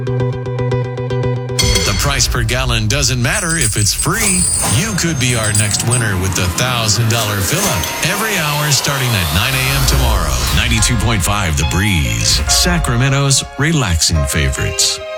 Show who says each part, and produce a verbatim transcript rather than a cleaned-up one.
Speaker 1: The price per gallon doesn't matter if it's free. You could be our next winner with the one thousand dollars fill-up every hour starting at nine a.m. tomorrow. ninety-two point five The Breeze, Sacramento's relaxing favorites.